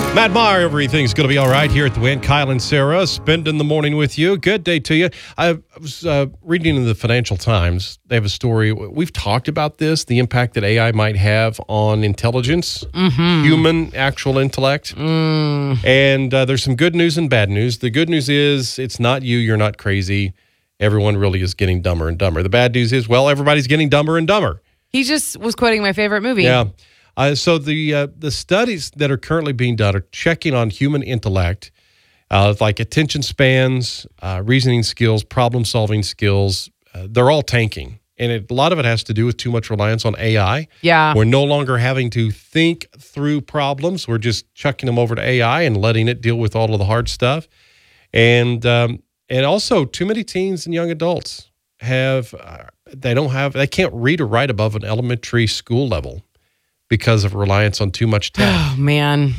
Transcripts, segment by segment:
Matt Meyer, everything's going to be all right here at the Win. Kyle and Sarah spending the morning with you. Good day to you. I was reading in the Financial Times. They have a story. We've talked about this, the impact that AI might have on intelligence, human actual intellect. And there's some good news and bad news. The good news is it's not you. You're not crazy. Everyone really is getting dumber and dumber. The bad news is, well, everybody's getting dumber and dumber. He just was quoting my favorite movie. Yeah. So the studies that are currently being done are checking on human intellect, like attention spans, reasoning skills, problem-solving skills. They're all tanking. And a lot of it has to do with too much reliance on AI. Yeah. We're no longer having to think through problems. We're just chucking them over to AI and letting it deal with all of the hard stuff. And also, too many teens and young adults they can't read or write above an elementary school level because of reliance on too much tech. Oh, man.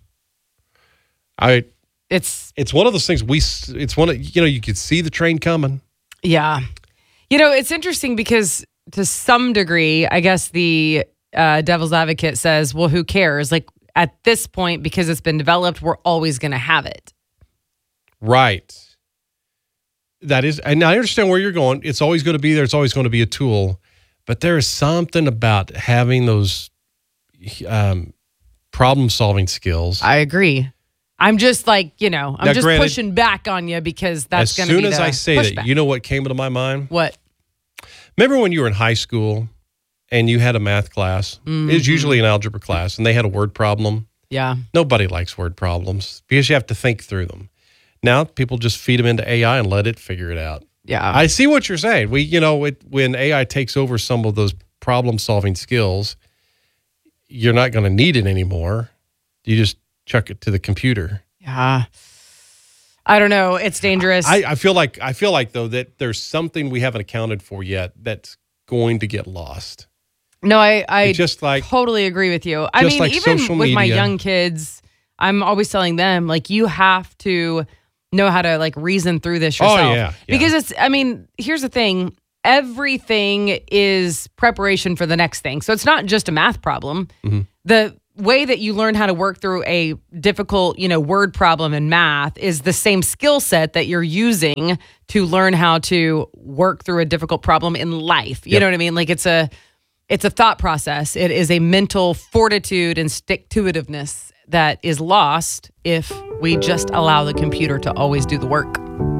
It's one of those things you could see the train coming. Yeah. It's interesting because to some degree, I guess the devil's advocate says, well, who cares? Like at this point, because it's been developed, we're always going to have it. Right. That is, and I understand where you're going. It's always going to be there. It's always going to be a tool. But there is something about having those problem-solving skills. I agree. I'm just pushing back on you because that's going to be the As soon as I say pushback. that, you know what came to my mind? What? Remember when you were in high school and you had a math class? It was usually an algebra class, and they had a word problem. Yeah. Nobody likes word problems because you have to think through them. Now people just feed them into AI and let it figure it out. Yeah. I see what you're saying. When AI takes over some of those problem-solving skills, you're not going to need it anymore. You just chuck it to the computer. Yeah. I don't know. It's dangerous. I feel like though that there's something we haven't accounted for yet that's going to get lost. No, I just totally agree with you. I mean, even with my young kids, I'm always telling them, like, you have to know how to reason through this yourself. Oh, yeah. Because here's the thing. Everything is preparation for the next thing. So it's not just a math problem. Mm-hmm. The way that you learn how to work through a difficult, word problem in math is the same skill set that you're using to learn how to work through a difficult problem in life. You know what I mean? Like it's a thought process. It is a mental fortitude and stick-to-itiveness that is lost if we just allow the computer to always do the work.